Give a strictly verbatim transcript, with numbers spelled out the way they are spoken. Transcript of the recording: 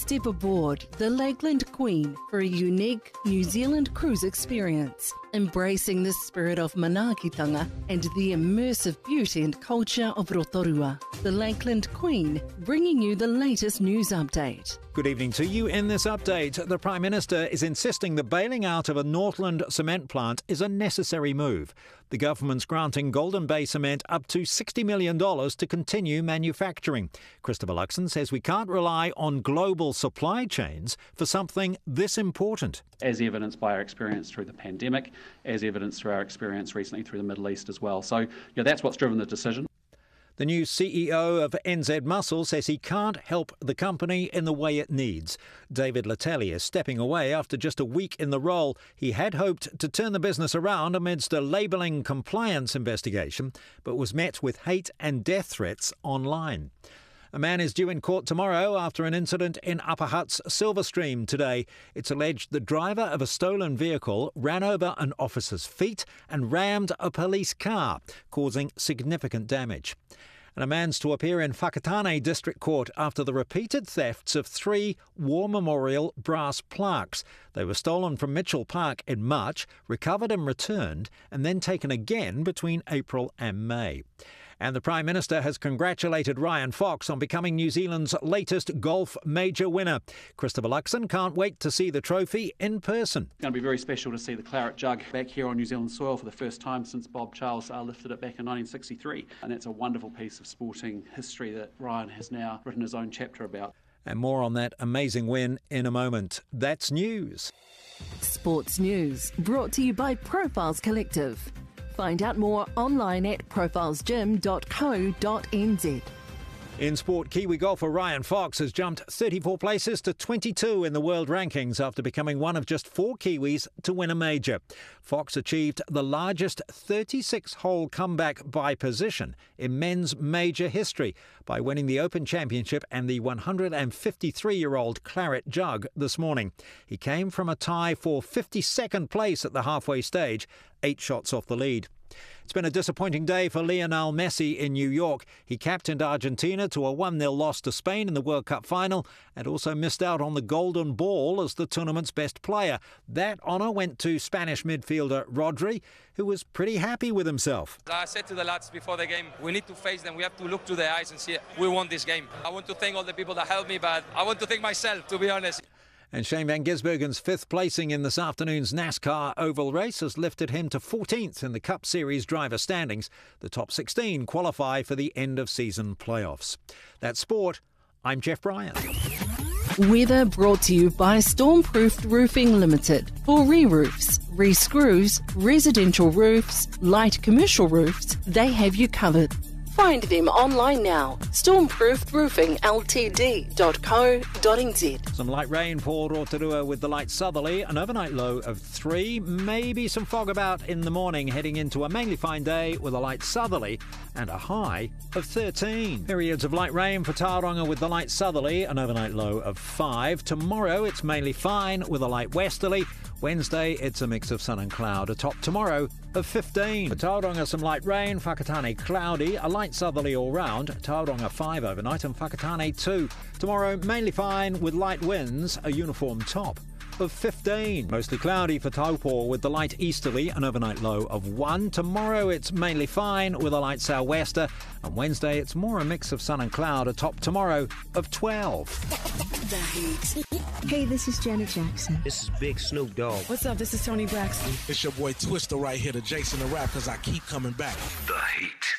Step aboard the Lakeland Queen for a unique New Zealand cruise experience, embracing the spirit of manaakitanga and the immersive beauty and culture of Rotorua. The Lakeland Queen, bringing you the latest news update. Good evening to you. In this update, the Prime Minister is insisting the bailing out of a Northland cement plant is a necessary move. The government's granting Golden Bay Cement up to sixty million dollars to continue manufacturing. Christopher Luxon says we can't rely on global supply chains for something this important. As evidenced by our experience through the pandemic, as evidenced through our experience recently through the Middle East as well. So, you know, that's what's driven the decision. The new C E O of N Z Muscle says he can't help the company in the way it needs. David Leteli is stepping away after just a week in the role. He had hoped to turn the business around amidst a labelling compliance investigation, but was met with hate and death threats online. A man is due in court tomorrow after an incident in Upper Hutt's Silverstream today. It's alleged the driver of a stolen vehicle ran over an officer's feet and rammed a police car, causing significant damage. And a man's to appear in Whakatane District Court after the repeated thefts of three War Memorial brass plaques. They were stolen from Mitchell Park in March, recovered and returned, and then taken again between April and May. And the Prime Minister has congratulated Ryan Fox on becoming New Zealand's latest golf major winner. Christopher Luxon can't wait to see the trophy in person. It's going to be very special to see the Claret Jug back here on New Zealand soil for the first time since Bob Charles uh, lifted it back in nineteen sixty-three. And that's a wonderful piece of sporting history that Ryan has now written his own chapter about. And more on that amazing win in a moment. That's news. Sports News, brought to you by Profiles Collective. Find out more online at profiles gym dot co dot n z. In sport, Kiwi golfer Ryan Fox has jumped thirty-four places to twenty-two in the world rankings after becoming one of just four Kiwis to win a major. Fox achieved the largest thirty-six hole comeback by position in men's major history by winning the Open Championship and the one hundred fifty-three-year-old Claret Jug this morning. He came from a tie for fifty-second place at the halfway stage, eight shots off the lead. It's been a disappointing day for Lionel Messi in New York. He captained Argentina to a one nil loss to Spain in the World Cup final and also missed out on the Golden Ball as the tournament's best player. That honour went to Spanish midfielder Rodri, who was pretty happy with himself. I said to the lads before the game, we need to face them. We have to look to the eyes and see we won this game. I want to thank all the people that helped me, but I want to thank myself, to be honest. And Shane van Gisbergen's fifth placing in this afternoon's NASCAR Oval Race has lifted him to fourteenth in the Cup Series driver standings. The top sixteen qualify for the end-of-season playoffs. That's sport. I'm Jeff Bryan. Weather brought to you by Stormproofed Roofing Limited. For re-roofs, re-screws, residential roofs, light commercial roofs, they have you covered. Find them online now. stormproofed roofing l t d dot co dot n z. Some light rain for Rotorua with the light southerly, an overnight low of three. Maybe some fog about in the morning, heading into a mainly fine day with a light southerly and a high of thirteen. Periods of light rain for Tauranga with the light southerly, an overnight low of five. Tomorrow it's mainly fine with a light westerly. Wednesday it's a mix of sun and cloud. A top tomorrow of fifteen. For Tauranga some light rain, Whakatane cloudy, a light southerly all round. Tauranga five overnight and Whakatane two. Tomorrow mainly fine with light winds, a uniform top of fifteen. Mostly cloudy for Taupo with the light easterly, an overnight low of one. Tomorrow it's mainly fine with a light sou'wester, and Wednesday it's more a mix of sun and cloud, a top tomorrow of twelve. The Heat. Hey, this is Janet Jackson. This is Big Snoop Dogg. What's up? This is Tony Braxton. It's your boy Twister right here, the Jason the Rap, because I keep coming back. The Heat.